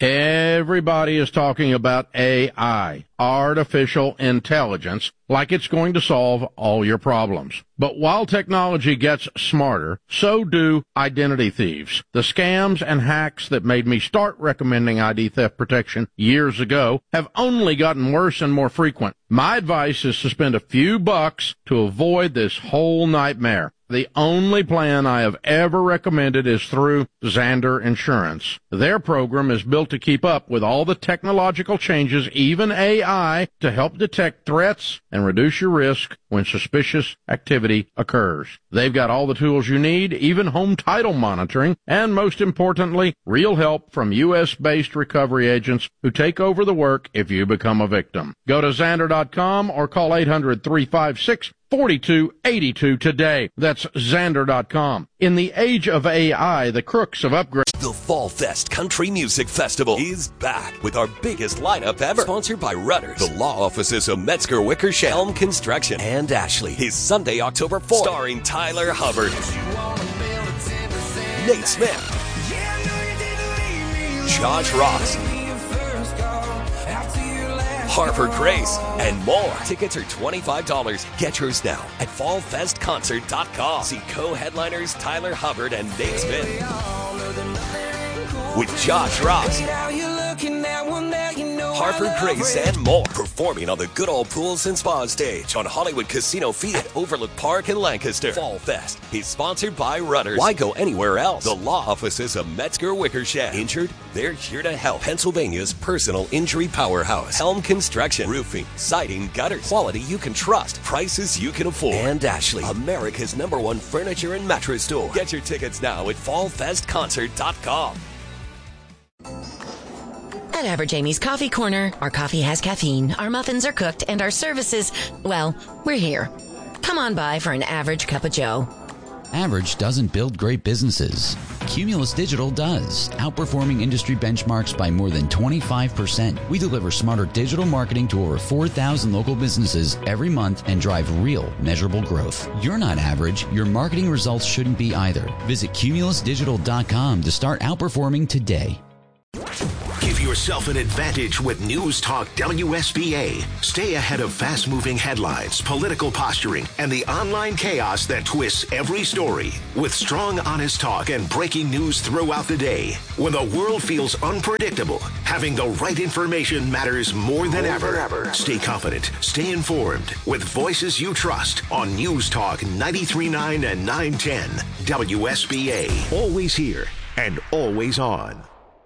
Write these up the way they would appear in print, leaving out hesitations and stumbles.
Everybody is talking about AI, artificial intelligence, like it's going to solve all your problems. But while technology gets smarter, so do identity thieves. The scams and hacks that made me start recommending ID theft protection years ago have only gotten worse and more frequent. My advice is to spend a few bucks to avoid this whole nightmare. The only plan I have ever recommended is through Zander Insurance. Their program is built to keep up with all the technological changes, even AI, to help detect threats and reduce your risk when suspicious activity occurs. They've got all the tools you need, even home title monitoring, and most importantly, real help from U.S.-based recovery agents who take over the work if you become a victim. Go to Zander.com or call 800-356-4282 today. That's Zander.com. In the age of AI, the crooks have upgraded. The Fall Fest Country Music Festival is back with our biggest lineup ever. Sponsored by Rudders, the law offices of Metzger Wickersham, Helm Construction, and Ashley. Is Sunday, October 4th. Starring Tyler Hubbard, Nate Smith, Josh Ross, Harper Grace, and more. Tickets are $25. Get yours now at fallfestconcert.com. See co-headliners Tyler Hubbard and Nate Smith with Josh Ross, Harper Grace, and more. Performing on the Good Old Pools and Spa stage on Hollywood Casino Field at Overlook Park in Lancaster. Fall Fest is sponsored by Rudders. Why go anywhere else? The law offices of Metzger Wickersham. Injured? They're here to help. Pennsylvania's personal injury powerhouse. Helm Construction. Roofing, siding, gutters. Quality you can trust. Prices you can afford. And Ashley, America's #1 furniture and mattress store. Get your tickets now at fallfestconcert.com. At Average Amy's Coffee Corner, our coffee has caffeine, our muffins are cooked, and our services, well, we're here. Come on by for an average cup of joe. Average doesn't build great businesses. Cumulus Digital does, outperforming industry benchmarks by more than 25%. We deliver smarter digital marketing to over 4,000 local businesses every month and drive real, measurable growth. You're not average. Your marketing results shouldn't be either. Visit cumulusdigital.com to start outperforming today. Give yourself an advantage with News Talk WSBA. Stay ahead of fast-moving headlines, political posturing, and the online chaos that twists every story. With strong, honest talk and breaking news throughout the day. When the world feels unpredictable, having the right information matters more than ever. Stay confident, stay informed, with voices you trust on News Talk 93.9 and 910 WSBA. Always here and always on.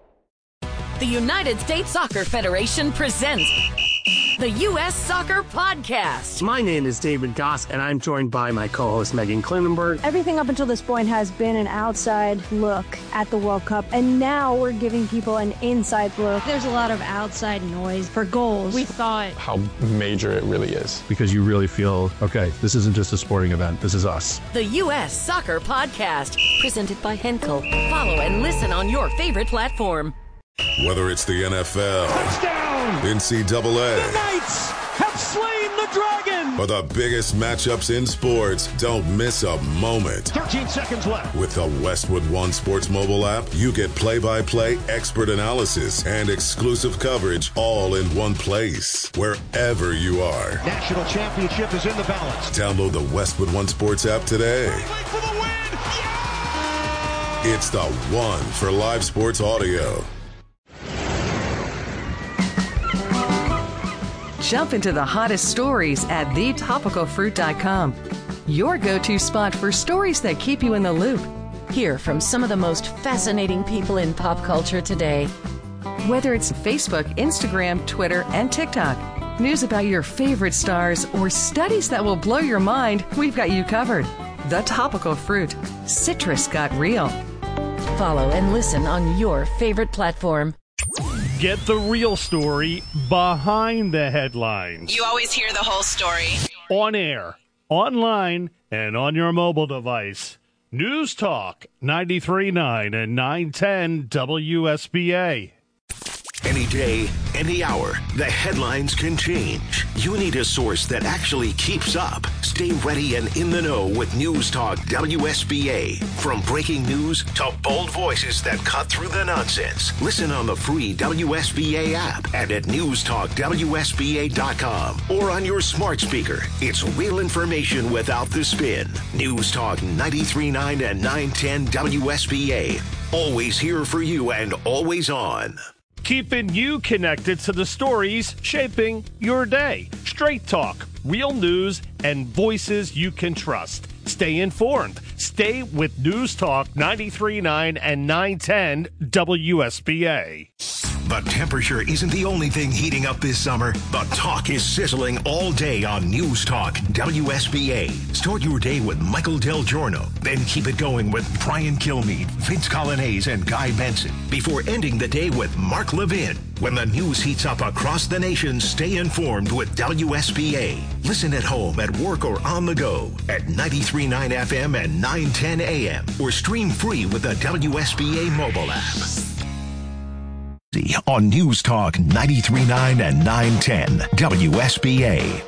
The United States Soccer Federation presents the U.S. Soccer Podcast. My name is David Goss, and I'm joined by my co-host Megan Klinenberg. Everything up until this point has been an outside look at the World Cup, and now we're giving people an inside look. There's a lot of outside noise for goals. We thought how major it really is. Because you really feel, okay, this isn't just a sporting event, this is us. The U.S. Soccer Podcast, presented by Henkel. Follow and listen on your favorite platform. Whether it's the NFL, touchdown, NCAA, the Knights have slain the Dragon, or the biggest matchups in sports, don't miss a moment. 13 seconds left. With the Westwood One Sports mobile app, you get play-by-play, expert analysis, and exclusive coverage all in one place, wherever you are. National championship is in the balance. Download the Westwood One Sports app today. For the win. Yeah! It's the one for live sports audio. Jump into the hottest stories at thetopicalfruit.com. Your go-to spot for stories that keep you in the loop. Hear from some of the most fascinating people in pop culture today. Whether it's Facebook, Instagram, Twitter, and TikTok, news about your favorite stars, or studies that will blow your mind, we've got you covered. The Topical Fruit. Citrus got real. Follow and listen on your favorite platform. Get the real story behind the headlines. You always hear the whole story. On air, online, and on your mobile device. News Talk 93.9 and 910 WSBA. Any day, any hour, the headlines can change. You need a source that actually keeps up. Stay ready and in the know with News Talk WSBA. From breaking news to bold voices that cut through the nonsense. Listen on the free WSBA app and at newstalkwsba.com or on your smart speaker. It's real information without the spin. News Talk 93.9 and 910 WSBA. Always here for you and always on. Keeping you connected to the stories shaping your day. Straight talk, real news, and voices you can trust. Stay informed. Stay with News Talk 93.9 and 910 WSBA. The temperature isn't the only thing heating up this summer. The talk is sizzling all day on News Talk WSBA. Start your day with Michael Del Giorno. Then keep it going with Brian Kilmeade, Vince Colonnese, and Guy Benson. Before ending the day with Mark Levin. When the news heats up across the nation, stay informed with WSBA. Listen at home, at work, or on the go at 93.9 FM and 910 AM. Or stream free with the WSBA mobile app. On News Talk 93.9 and 910 WSBA.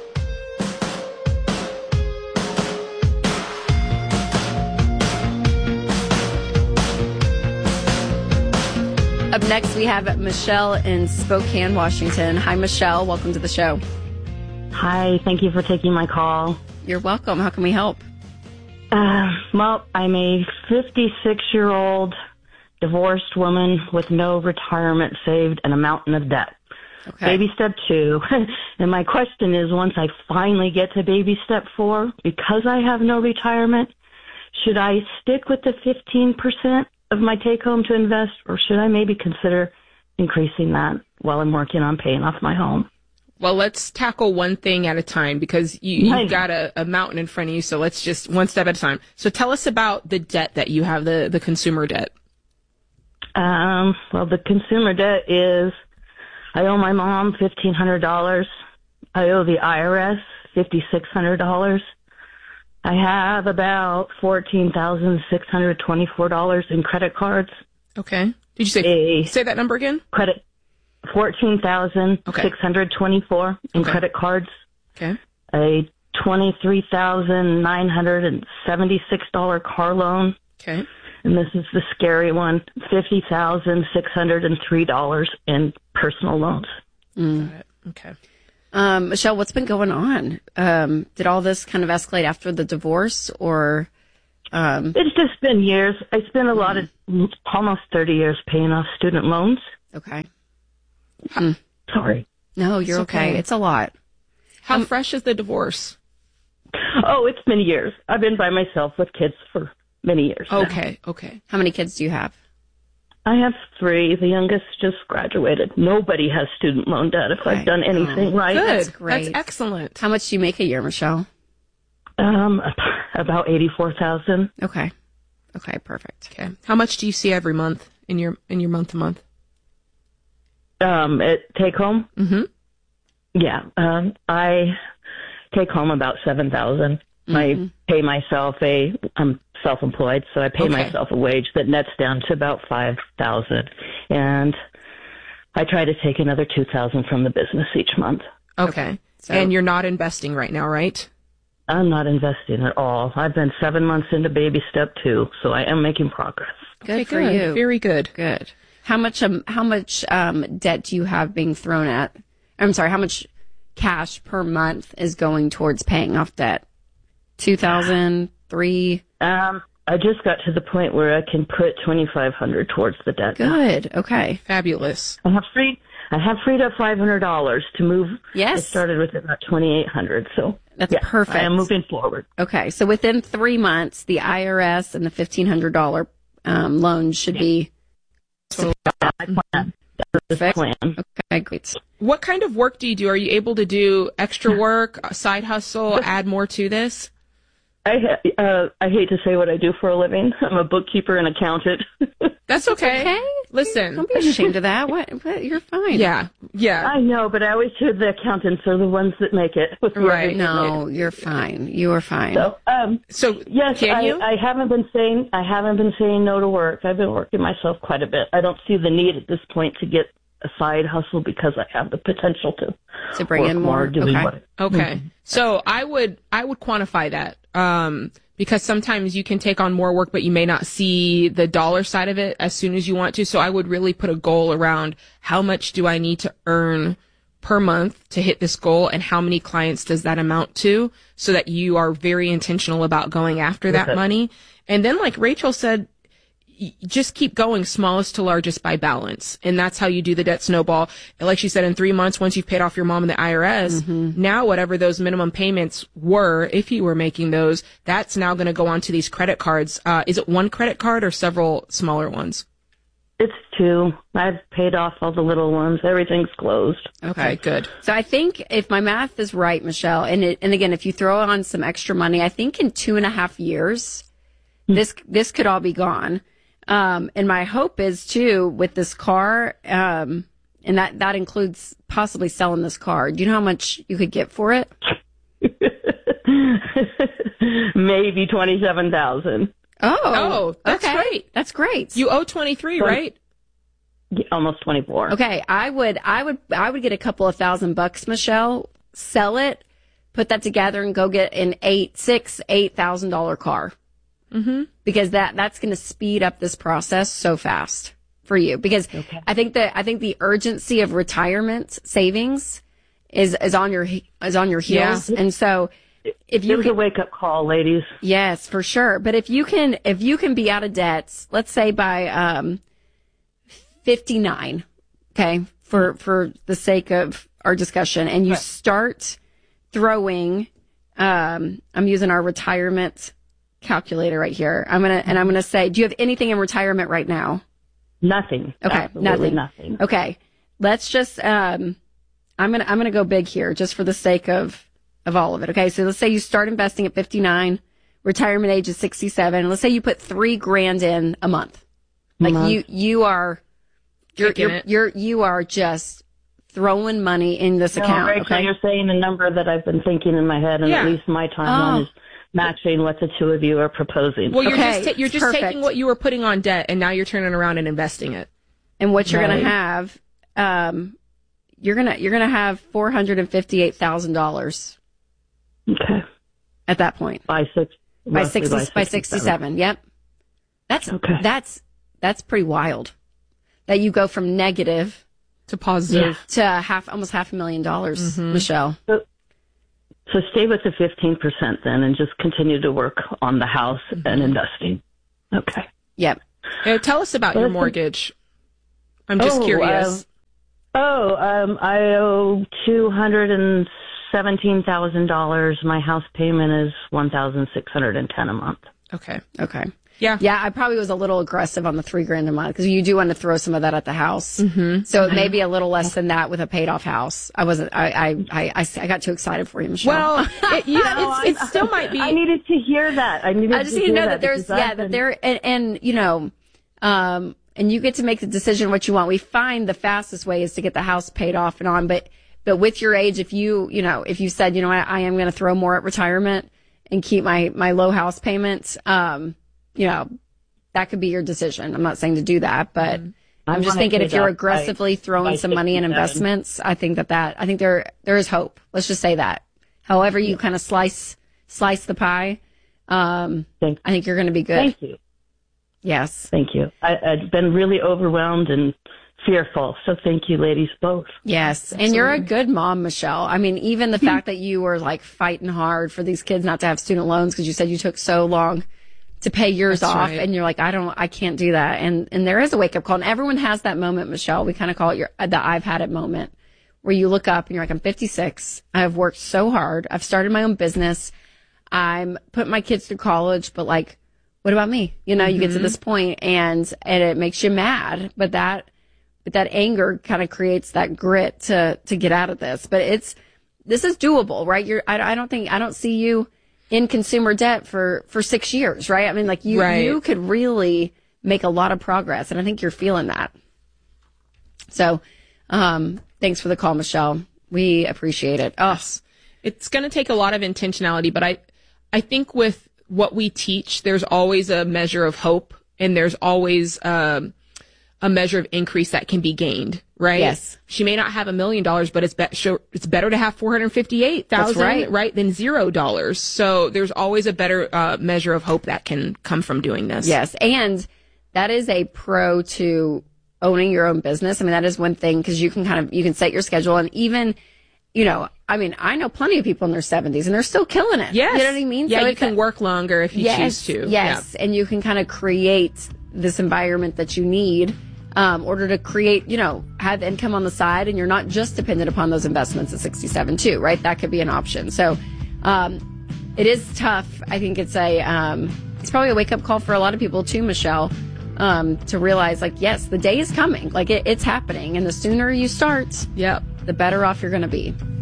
Up next, we have Michelle in Spokane, Washington. Hi, Michelle. Welcome to the show. Hi. Thank you for taking my call. You're welcome. How can we help? Well, I'm a 56-year-old divorced woman with no retirement saved and a mountain of debt. Okay. Baby step 2. And my question is, once I finally get to baby step 4, because I have no retirement, should I stick with the 15% of my take home to invest, or should I maybe consider increasing that while I'm working on paying off my home? Well, let's tackle one thing at a time, because you've got a mountain in front of you. So let's just one step at a time. So tell us about the debt that you have, the consumer debt. Well, the consumer debt is, I owe my mom $1,500. I owe the IRS $5,600. I have about $14,624 in credit cards. Okay. Did you say that number again? Credit, $14,624 in credit cards. Okay. A $23,976 car loan. Okay. And this is the scary one, $50,603 in personal loans. Okay. Michelle, what's been going on? Did all this kind of escalate after the divorce, or? It's just been years. I spent a lot of, almost 30 years paying off student loans. Okay. Sorry. No, you're okay. It's a lot. How fresh is the divorce? Oh, it's many years. I've been by myself with kids for many years. Okay. How many kids do you have? I have 3. The youngest just graduated. Nobody has student loan debt if I've done anything right. Good. That's great. That's excellent. How much do you make a year, Michelle? About $84,000. Okay, perfect. Okay. How much do you see every month in your month to month? At take home? Mm-hmm. Yeah. I take home about $7,000. I pay myself I'm self-employed, so I pay myself a wage that nets down to about $5,000, and I try to take another $2,000 from the business each month. Okay. And you're not investing right now, right? I'm not investing at all. I've been 7 months into baby step 2, so I am making progress. Good for you. Very good. Good. How much debt do you have being thrown at? I'm sorry. How much cash per month is going towards paying off debt? 2,000, 3. I just got to the point where I can put $2,500 towards the debt. Good. Okay. Fabulous. I have freed up $500 to move. Yes. I started with about $2,800, so that's perfect. I am moving forward. Okay, so within 3 months, the IRS and the $1,500 loan should be. Perfect. Plan. Okay, great. What kind of work do you do? Are you able to do extra work, a side hustle, add more to this? I hate to say what I do for a living. I'm a bookkeeper and accountant. That's okay. Listen. Don't be ashamed of that. What? You're fine. Yeah. I know, but I always hear the accountants are the ones that make it. Right. No, you're fine. You are fine. So yes, I haven't been saying no to work. I've been working myself quite a bit. I don't see the need at this point to get a side hustle because I have the potential to bring work in more. doing Okay. what- Okay. So I would quantify that. Because sometimes you can take on more work, but you may not see the dollar side of it as soon as you want to. So I would really put a goal around how much do I need to earn per month to hit this goal, and how many clients does that amount to, so that you are very intentional about going after that money. And then, like Rachel said, just keep going, smallest to largest by balance. And that's how you do the debt snowball. And like she said, in 3 months, once you've paid off your mom and the IRS, now whatever those minimum payments were, if you were making those, that's now going to go onto these credit cards. Is it one credit card or several smaller ones? It's 2. I've paid off all the little ones. Everything's closed. Okay, good. So I think if my math is right, Michelle, and again, if you throw on some extra money, I think in 2.5 years, this could all be gone. And my hope is too with this car, and that includes possibly selling this car. Do you know how much you could get for it? Maybe $27,000. Oh, that's okay. great. That's great. You owe 23, right? Almost 24. Okay, I would get a couple of $1,000, Michelle. Sell it, put that together, and go get an $8,000 car. Mm-hmm. Because that's going to speed up this process so fast for you. Because I think the urgency of retirement savings is on your heels, Yeah. and so if you it was a wake up call, ladies. Yes, for sure. But if you can be out of debt, let's say by 59, okay, for the sake of our discussion, and you start throwing, I'm using our retirement calculator right here. I'm gonna say, do you have anything in retirement right now? Nothing. Okay, Absolutely nothing. Okay, let's just I'm gonna go big here just for the sake of all of it. Okay, so let's say you start investing at 59, retirement age is 67. Let's say you put $3,000 in a month. Like you are just throwing money in this account. Rachel, okay, you're saying the number that I've been thinking in my head, and at least my timeline is matching what the two of you are proposing. Well, you're just taking what you were putting on debt, and now you're turning around and investing it. And what you're going to have, you're gonna have $458,000. Okay. At that point, by 67. Yep. That's pretty wild. That you go from negative to positive to almost $500,000, Michelle. So stay with the 15% then, and just continue to work on the house and investing. Okay. Yep. Tell us about your mortgage. I'm just curious. I owe $217,000. My house payment is $1,610 a month. Okay. Yeah, I probably was a little aggressive on the $3,000 a month because you do want to throw some of that at the house. Mm-hmm. So maybe a little less than that with a paid off house. I wasn't. I got too excited for you, Michelle. Well, it still might be. I needed to hear that. I just need to know that there's and you get to make the decision what you want. We find the fastest way is to get the house paid off and on, but with your age, if you said, I am going to throw more at retirement and keep my low house payments, that could be your decision. I'm not saying to do that, but I'm just thinking if you're aggressively throwing some money in investments, I think there is hope. Let's just say that. However you kind of slice the pie, I think you're going to be good. Thank you. Yes. Thank you. I've been really overwhelmed and fearful. So thank you, ladies, both. Yes. Absolutely. And you're a good mom, Michelle. I mean, even the fact that you were like fighting hard for these kids not to have student loans because you said you took so long to pay yours off. Right. And you're like, I can't do that. And there is a wake up call, and everyone has that moment, Michelle. We kind of call it the I've had it moment, where you look up and you're like, I'm 56. I've worked so hard. I've started my own business. I'm putting my kids through college, but like, what about me? You get to this point and it makes you mad, but that anger kind of creates that grit to get out of this. But this is doable, right? I don't see you in consumer debt for 6 years, right? I mean, like you could really make a lot of progress, and I think you're feeling that. So, thanks for the call, Michelle. We appreciate it. Oh, it's going to take a lot of intentionality, but I think with what we teach, there's always a measure of hope, and there's always a a measure of increase that can be gained, right? Yes. She may not have $1 million, but it's better to have $458,000, right, than $0. So there's always a better measure of hope that can come from doing this. Yes, and that is a pro to owning your own business. I mean, that is one thing because you can set your schedule, and even, I know plenty of people in their 70s and they're still killing it. Yes. You know what I mean? Yeah, so you can work longer if you choose to. Yes, and you can kind of create this environment that you need in order to create, have income on the side, and you're not just dependent upon those investments at 67 too, right? That could be an option. So it is tough. I think it's it's probably a wake-up call for a lot of people too, Michelle, to realize, yes, the day is coming. It's happening, and the sooner you start, the better off you're going to be.